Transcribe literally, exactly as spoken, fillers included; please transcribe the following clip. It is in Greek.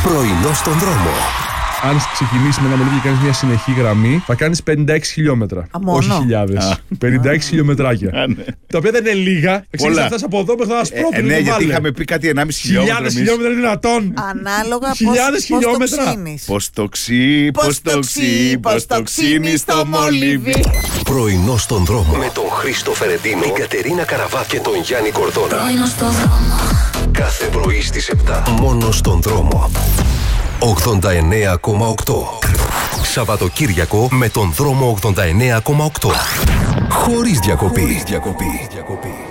Πρωινό στον δρόμο. Αν ξεκινήσει με ένα μολύβι και κάνει μια συνεχή γραμμή, θα κάνει πενήντα έξι χιλιόμετρα. Α, μόνο. Όχι χιλιάδες. πενήντα έξι χιλιομετράκια. Τα οποία δεν είναι λίγα. Εξήγησα αυτά από εδώ μέχρι να σπρώχνουν. Ε, ναι, γιατί είχαμε πει κάτι ενάμιση χιλιόμετρα. Χιλιάδες χιλιόμετρα είναι δυνατόν. Ανάλογα Χιλιάδες χιλιόμετρα. Πώς το ξύ, πώς το ξύ, πώς το ξύνει στο μολύβι. Πρωινό στον δρόμο. Με τον Χρήστο Φερεντίνο, την Κατερίνα Καραβά και τον Γιάννη Κορδόνα. Πρωινό στον δρόμο. Κάθε πρωί στις επτά. Μόνο στον δρόμο. ογδόντα εννέα κόμμα οκτώ. Σαββατοκύριακο με τον δρόμο ογδόντα εννέα κόμμα οκτώ. Χωρίς διακοπή. Χωρίς διακοπή.